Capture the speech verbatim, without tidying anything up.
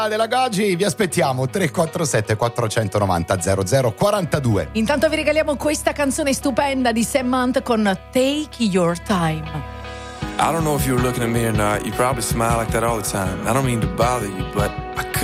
della Gaggi, vi aspettiamo tre quattro sette quattrocentonovanta zero zero quarantadue. Intanto vi regaliamo questa canzone stupenda di Sam Hunt con Take Your Time. I don't know if you were looking at me or not. You probably smile like that all the time. I don't mean to bother you, but I could